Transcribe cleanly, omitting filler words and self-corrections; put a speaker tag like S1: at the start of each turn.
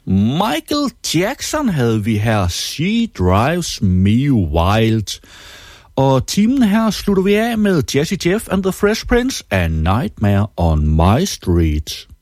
S1: Michael Jackson havde vi her. She Drives Me Wild. Og timen her slutter vi af med Jazzy Jeff and the Fresh Prince and Nightmare on My Street.